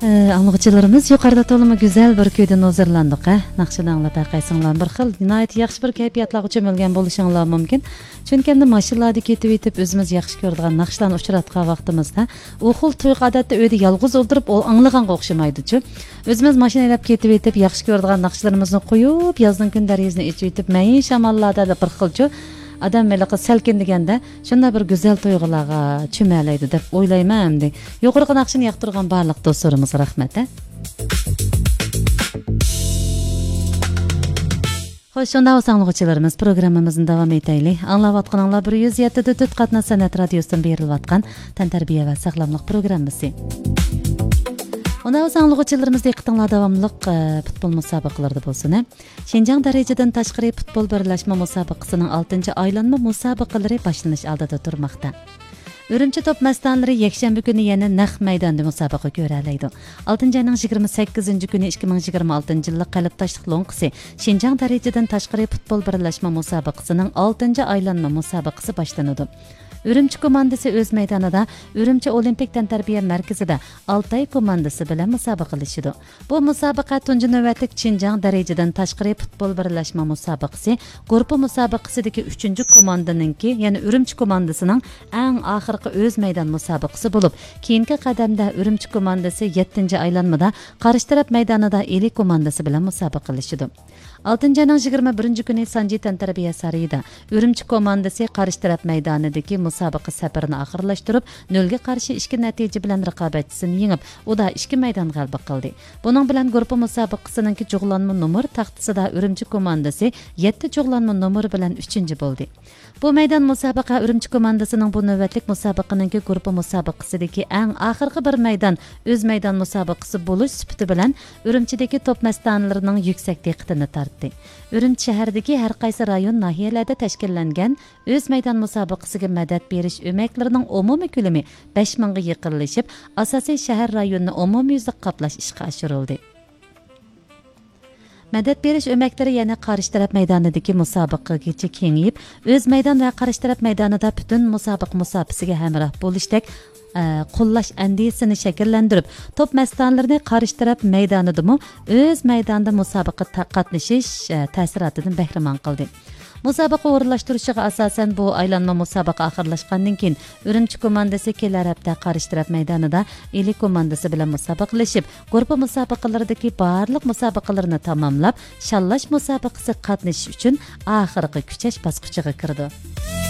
Anlıqçılarımız yuqarıda toluma güzel bir köyden hazırlandık. Naqşını anglap aqaysınlar. Bir xil nəhayət yaxşı bir kayfiyatlarga çömelgen boluşuңlar mümkün. Çünki endi maşınlarda ketip etip özümüz yaxşı gördigan naqşlarni uçuratgan vaqtimizda o xil to'y odatda uyda yalğız o'ldirib ol anglaganga o'xshamaydi-chu. Özümüz maşın elab ketip etip yaxşı gördigan naqşlarimizni qo'yib, yozning kun darizini ichib etib, mayin shamollarda bir xilchu adam melaqa salkin deganda shunda bir go'zal to'yg'ularga cho'malaydi deb o'ylayman endi. Yuqorqi naqshini yoqtirgan barliq do'stlarimiz rahmat. Xo'sh, shunda o'sang'uvchilarimiz programmamizni davom etaylik. Anglayotganinglar 107.4 Qatnaz san'at radiosidan berilib tantarbiya va sog'lomlik programmasi. Ona o'sang'uvchilarimiz diqqatinglar davomliq futbol musobaqalarida bo'lsin. Şinjan dereceden tashqari futbol birlashma musobaqasining 6-aylanma musobaqalari boshlanish oldida turmoqda. Ürümçi top mastanları yakshanba kuni yana naq maydonda musobaqa ko'ralaydi. 6-ayning 28-kuni 2026 yillik qalb tashliq lo'nqisi Şinjan dereceden tashqari futbol birlashma musobaqasining 6-aylanma musobaqasi boshlanadi. Ürümçi komandası öz meydanida Ürümçi Olimpik tantarbiya markazida Altay komandası bilan musobaqalashadi. Bu musobaqa tunji navbatlik Şinjan dereceden tashqari futbol birlashma musobaqasi guruh musobaqasidagi 3-komandaningki, ya'ni Ürümçi komandasining eng oxirgi öz maydon musobaqasi bo'lib, keyingi qadamda Ürümçi komandasi 7-aylanmada qarshi taraf maydonida Eli komandasi bilan musobaqalashadi. 6-ayning 21-kuni Sanji tantarbiya sarayida Ürümçi komandasi qarshi taraf maydonidagi musobaqa safarini oxirlashtirib, 0ga qarshi 2 natija bilan raqobatchisini yengib, u da 2 maydon g'alaba qildi. Buning bilan guruh musobaqasining cho'g'lanma nomer taxtasida Ürümçi komandasi 7 cho'g'lanma nomer bilan 3-chi bo'ldi. Bu maydon musobaqa Ürümçi komandasining bu navbatlik musobaqaning guruh musobaqasidagi eng oxirgi bir maydon o'z maydon musobaqasi bo'lish sifati bilan Ürümçidagi top mastonlarining yuksak diqqatini tortdi. Ürümçi shahridagi har qaysi rayon nahiyalarda tashkillangan o'z maydon musobaqasiga madad berish o'maklarining umumiy ko'lami 5000 ga yaqinlashib, asosiy shahar rayonini umumyuzlik qoplash ishga oshirildi. Madad berish o'maklari yana qarshi taraf maydonidagi musobaqagacha kengayib, o'z maydon va qarshi taraf maydonida butun musobaqa musobaqasiga hamroh bo'lishdek qo'llash andisini shakllantirib, top mastonlarini qarshi taraf maydonidami o'z maydonida musobaqa qatnashish ta'siridan bahramand qildi. Musobaqa o'rinlashtirishiga asosan bu aylanma musobaqa oxirlashgandan keyin Ürümçi komandasi kelar hafta qarshi taraf maydonida Eli komandasi bilan musobaqalashib, guruh musobaqalaridagi barliq musobaqalarni tamomlab, shallash musobaqasi qatnashish uchun oxirgi kuchash bosqichiga kirdi.